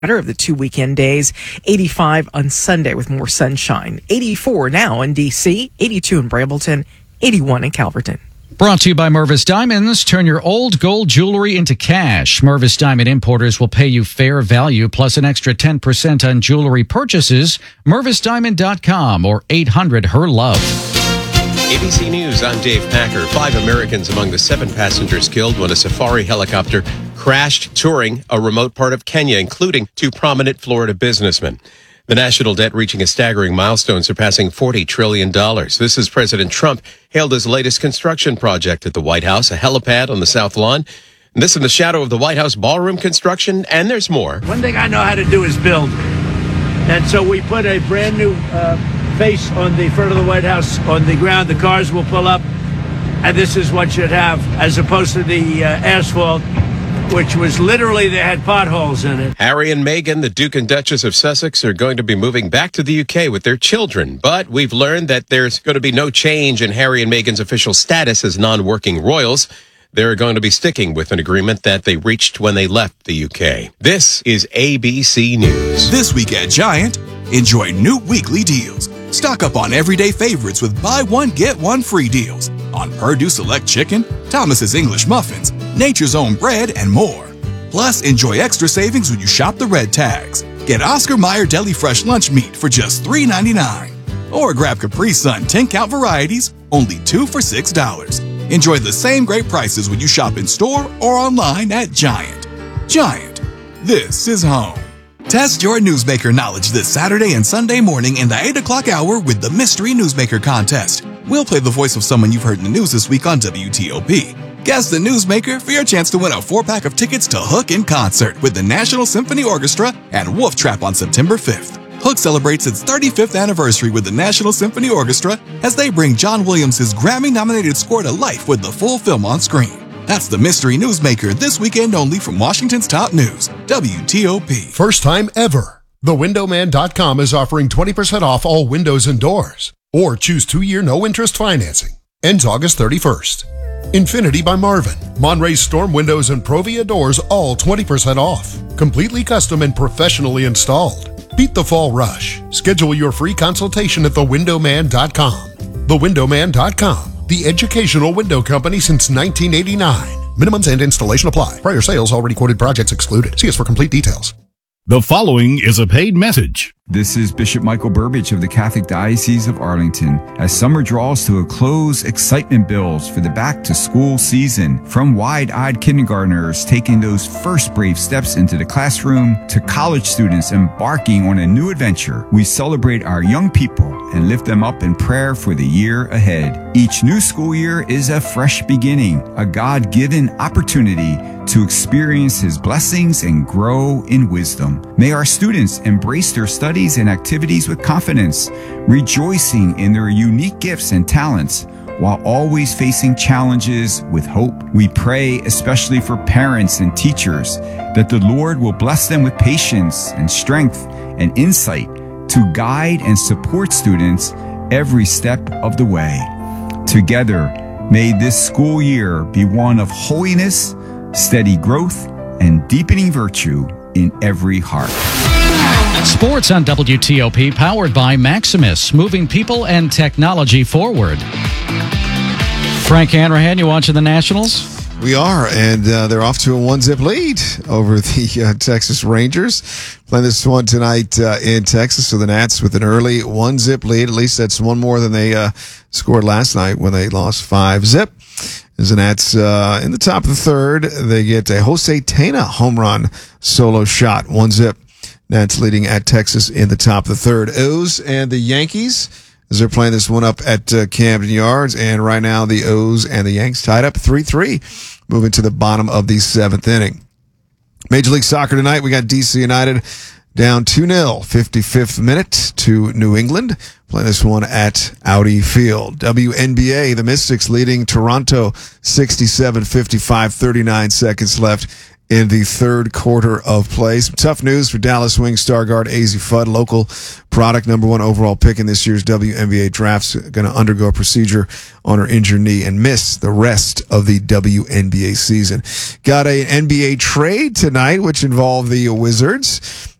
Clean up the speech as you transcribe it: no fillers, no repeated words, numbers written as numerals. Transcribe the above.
of the 2 weekend days. 85 on Sunday with more sunshine. 84 now in D.C., 82 in Brambleton, 81 in Calverton. Brought to you by Mervis Diamonds. Turn your old gold jewelry into cash. Mervis Diamond Importers will pay you fair value plus an extra 10% on jewelry purchases. MervisDiamond.com or 800-HER-LOVE. ABC News, I'm Dave Packer. 5 Americans among the 7 passengers killed when a safari helicopter crashed touring a remote part of Kenya, including 2 prominent Florida businessmen. The national debt reaching a staggering milestone, surpassing $40 trillion. This is President Trump hailed his latest construction project at the White House, a helipad on the South Lawn. And this in the shadow of the White House ballroom construction, and there's more. One thing I know how to do is build. And so we put a brand new face on the front of the White House on the ground. The cars will pull up, and this is what you'd have, as opposed to the asphalt, which was literally, they had potholes in it. Harry and Meghan, the Duke and Duchess of Sussex, are going to be moving back to the UK with their children. But we've learned that there's going to be no change in Harry and Meghan's official status as non-working royals. They're going to be sticking with an agreement that they reached when they left the UK. This is ABC News. This week at Giant, enjoy new weekly deals. Stock up on everyday favorites with buy one, get one free deals on Purdue Select Chicken, Thomas's English Muffins, Nature's Own Bread, and more. Plus, enjoy extra savings when you shop the red tags. Get Oscar Mayer Deli Fresh Lunch Meat for just $3.99. Or grab Capri Sun 10-count varieties, only 2 for $6. Enjoy the same great prices when you shop in store or online at Giant. Giant, this is home. Test your newsmaker knowledge this Saturday and Sunday morning in the 8 o'clock hour with the Mystery Newsmaker Contest. We'll play the voice of someone you've heard in the news this week on WTOP. Guess the newsmaker for your chance to win a 4-pack of tickets to Hook in concert with the National Symphony Orchestra at Wolf Trap on September 5th. Hook celebrates its 35th anniversary with the National Symphony Orchestra as they bring John Williams' Grammy-nominated score to life with the full film on screen. That's the Mystery Newsmaker this weekend only from Washington's top news, WTOP. First time ever, thewindowman.com is offering 20% off all windows and doors. Or choose 2-year no-interest financing. Ends August 31st. Infinity by Marvin, Monterey's storm windows and Provia doors all 20% off. Completely custom and professionally installed. Beat the fall rush. Schedule your free consultation at thewindowman.com. Thewindowman.com, the educational window company since 1989. Minimums and installation apply. Prior sales already quoted projects excluded. See us for complete details. The following is a paid message. This is Bishop Michael Burbidge of the Catholic Diocese of Arlington. As summer draws to a close, excitement builds for the back-to-school season. From wide-eyed kindergartners taking those first brave steps into the classroom to college students embarking on a new adventure, we celebrate our young people and lift them up in prayer for the year ahead. Each new school year is a fresh beginning, a God-given opportunity to experience His blessings and grow in wisdom. May our students embrace their studies and activities with confidence, rejoicing in their unique gifts and talents, while always facing challenges with hope. We pray especially for parents and teachers that the Lord will bless them with patience and strength and insight to guide and support students every step of the way. Together, may this school year be one of holiness, steady growth, and deepening virtue in every heart. Sports on WTOP, powered by Maximus, moving people and technology forward. Frank Hanrahan, you watching the Nationals? We are, and they're off to a 1-zip lead over the Texas Rangers. Playing this one tonight in Texas, so the Nats with an early 1-zip lead. At least that's one more than they scored last night when they lost 5-zip. As the Nats in the top of the third, they get a Jose Tena home run solo shot, 1-zip. Nats leading at Texas in the top of the third. O's and the Yankees, as they're playing this one up at Camden Yards. And right now, the O's and the Yanks tied up 3-3, moving to the bottom of the 7th inning. Major League Soccer tonight, we got DC United down 2-0, 55th minute to New England. Playing this one at Audi Field. WNBA, the Mystics leading Toronto 67-55, 39 seconds left in the third quarter of play. Some tough news for Dallas Wings star guard AZ Fudd, local product, number 1 overall pick in this year's WNBA draft, going to undergo a procedure on her injured knee and miss the rest of the WNBA season. Got an NBA trade tonight, which involved the Wizards